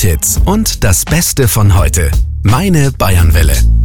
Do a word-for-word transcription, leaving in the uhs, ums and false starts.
Hits und das Beste von heute. Meine Bayernwelle.